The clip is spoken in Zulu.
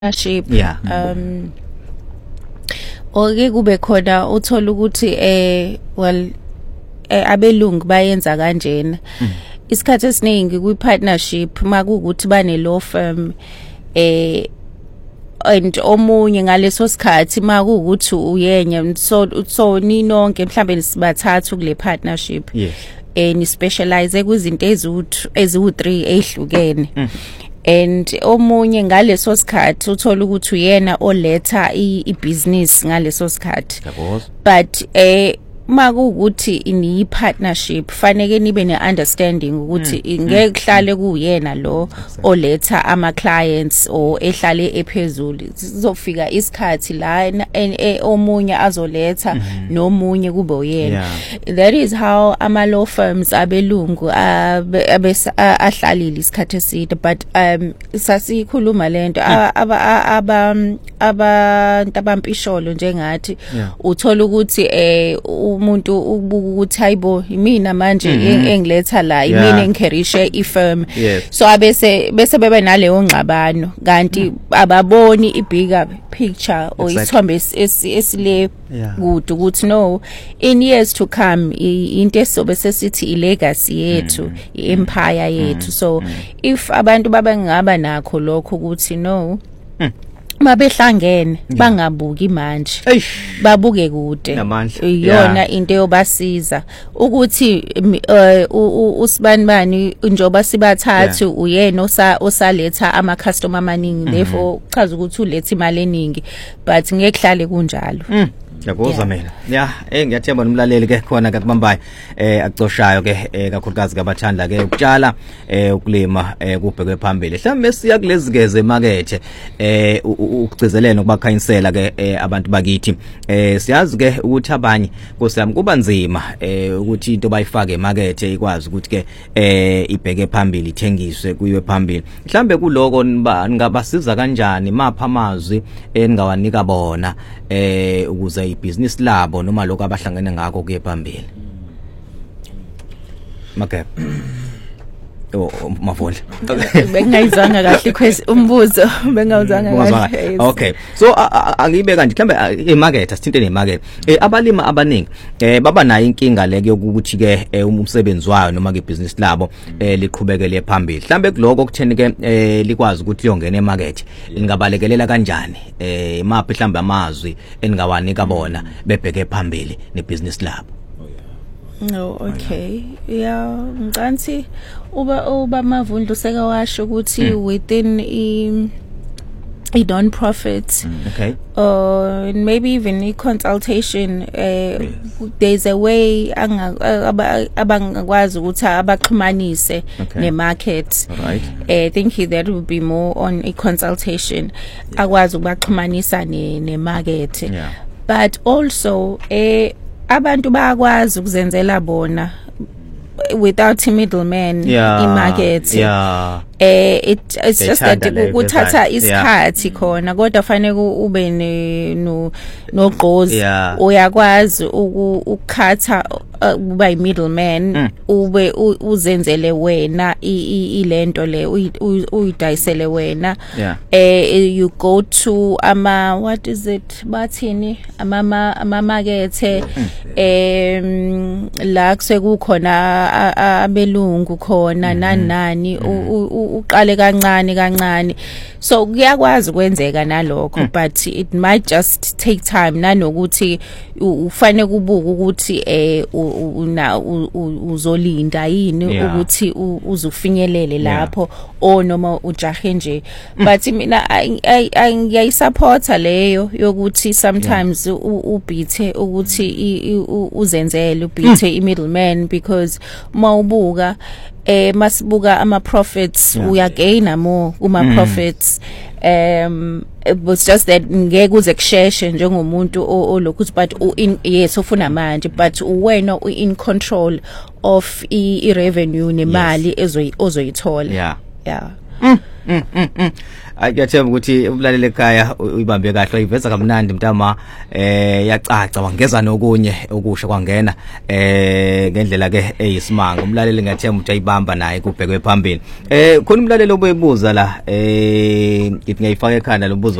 partnership Yeah. Oke kube khona uthola ukuthi abelungu bayenza kanjena isikhathi esiningi kwi partnership makuukuthi bane law firm and omunye ngaleso sikhathi makuukuthi uyenye so ninonke mhlambe nisibathathu kule partnership Yes. ni specialize kwizinto eziwu3 ezihlukene and omunye ngaleso sikhathi uthola ukuthi uyena oletha ibusiness ngaleso sikhathi but makuukuthi ini partnership fanele nibe ne understanding ukuthi ngeke kuhlale kuyena lo oletha ama clients or ehlale ephezulu sizofika isikhathi la omunye azoletha nomunye kube uyena. That is how ama law firms abelungu ahlalile isikhathi eside but sasikhuluma lento abantu abampisholo njengathi uthola ukuthi umuntu ubuka ukuthi hayibo mina manje engiletha la imini engikerishe ifirm so bese bebe naleyo ngxabano kanti ababoni ibigger picture or isithombe esile good ukuthi no in years to come into esobe sesithi ilegacy yethu iempire yethu so if abantu babengaba nakho lokho ukuthi no mabehlangene bangabuki manje babuke kude iyona into yobasiza ukuthi usibanibani njoba sibathathu uyena osaletha ama customer amaningi therefore chaza ukuthi uletha imali eningi but ngeke hlale kunjalo. Yakuza mina ngiyathemba nomlaleli ke khona kakubambayo acoshayo ke kakhulukazi kabathanda ke ukutshala ukulima kubhekwe phambili mhlambe siya kulezi ngeze emakethe ukugcizelena ukubakhanyisela ke abantu bakithi siyazi ke ukuthi abanye nkosiyami kuba nzima ukuthi into bayifake emakethe ikwazi ukuthi ke ibheke phambili ithengiswe kuyiwe phambili mhlambe kuloko ningabasiza kanjani mapha amazwi engawanika bona ukuze ibusiness labo noma lokho abahlangene ngakho kuye phambili Makep mafoli bengayizanga kahle umbuzo bengawuzanga kahle. Okay so angibeka nje mhlambe emarket asithinte nemarket abalima abaningi baba nayo inkinga leke yokuthi ke umsebenzi wayo noma ke business labo liqhubekele phambili mhlambe kuloko kutheni ke likwazi ukuthi liyongena emarket ingabalekelela kanjani maphi mhlambe amazwi engawanika bona bebheke phambili nebusiness labo. No, okay. Yeah, ngicansi uba Mavundlu seke washo ukuthi within a non-profit okay maybe even a consultation there's a way abangakwazi ukuthi abaxhumanise nemarket. Right. I think that would be more on a consultation akwazi ukubaxhumanisa nemarket. But also abantu bayakwazi ukuzenzela bona without a middleman in market. It's just that ukuthatha isikhathi khona kodwa fanele ube nogqozi uyakwazi ukukhatha kuba i middleman ube uzenzele wena ilento le uyidayisele wena you go to what is it bathini ama market la kusekukhona abelungu khona nani uqale kancane so kuyakwazi kwenzeka nalokho but it might just take time nanokuthi ufanele kubuka ukuthi uzolinda yini ukuthi uzufinyelele lapho noma ujahe nje but mina ngiyayisupporta leyo yokuthi sometimes ubithe ukuthi uzenzele ubithe i middleman because mawubuka masibuka ama profits uyagaina more kuma profits it was just that ngeke uze kusheshe njengomuntu olokuthi but yes ufuna manje but wena in control of I revenue nemali ozoyithola. Yeah. Ayathemba ukuthi umlaleli ekhaya uyibambe kahle uyiveza kamnandi mntama yacaca wangeza nokunye okusha kwangena ngendlela ke eyisimanga umlaleli ngathemba ukuthi ayibamba naye kubhekwe phambili khona umlaleli obuyibuza la ngithi ngiyifaka ekhanda lo mbuzo